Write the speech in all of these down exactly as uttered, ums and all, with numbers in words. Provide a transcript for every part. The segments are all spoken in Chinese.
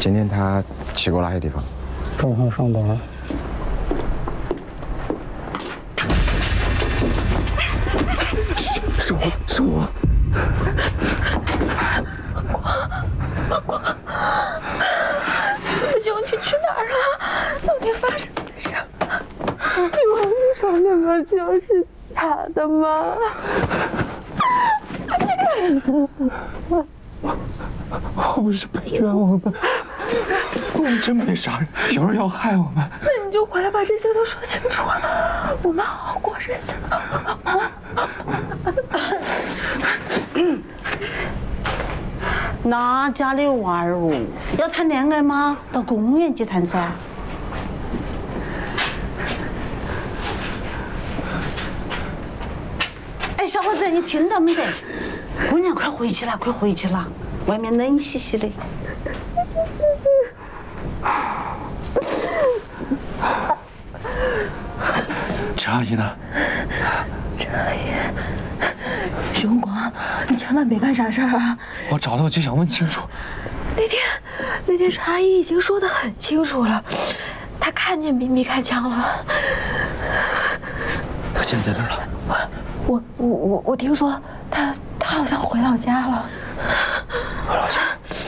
今天他去过哪些地方？ 正常上班。 是我，是我。 光光，这么久你去哪儿了？到底发生了什么？你忘了说那个酒是假的吗？ 我不是被冤枉的，我们真没杀人，有人要害我们。 那你就回来把这些都说清楚，我们好好过日子。 哪家的娃儿哦？要谈恋爱吗？到公园去谈噻。哎，小伙子，你听到没得？姑娘，快回去了，快回去了，外面冷兮兮的。 陈阿姨呢？ 陈阿姨，熊光，你千万别干傻事儿啊！ 我找到就想问清楚。 那天，那天陈阿姨已经说得很清楚了，她看见咪咪开枪了。 她现在在哪儿了？ 我我我我听说她她好像回老家了。 回老家。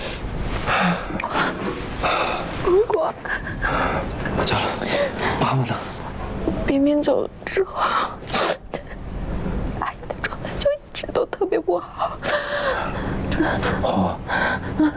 如果回家了，妈妈呢？ 冰冰走了之后，阿姨的状态就一直都特别不好。 火。